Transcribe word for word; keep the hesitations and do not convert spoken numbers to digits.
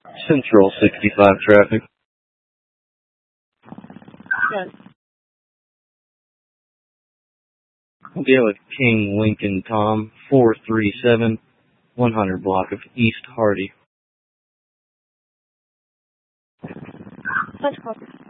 Central sixty-five traffic. Yes. Deal with King Lincoln Tom, four three seven, one hundred block of East Hardy. Let's go.